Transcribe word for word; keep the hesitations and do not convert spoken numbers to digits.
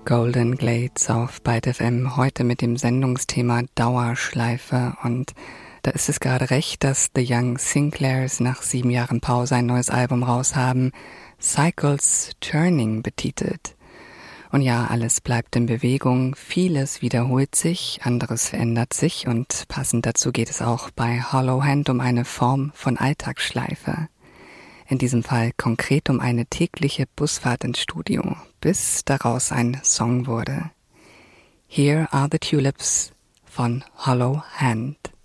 Golden Glades auf Byte F M, heute mit dem Sendungsthema Dauerschleife. Und da ist es gerade recht, dass The Young Sinclairs nach sieben Jahren Pause ein neues Album raushaben, Cycles Turning betitelt. Und ja, alles bleibt in Bewegung, vieles wiederholt sich, anderes verändert sich und passend dazu geht es auch bei Hollow Hand um eine Form von Alltagsschleife. In diesem Fall konkret um eine tägliche Busfahrt ins Studio, bis daraus ein Song wurde. Here Are the Tulips von Hollow Hand.